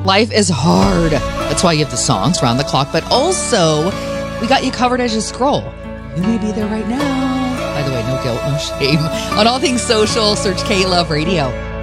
Life is hard. That's why you have the songs round the clock, but also we got you covered as you scroll. You may be there right now. By the way, no guilt, no shame. On all things social, search K-Love Radio.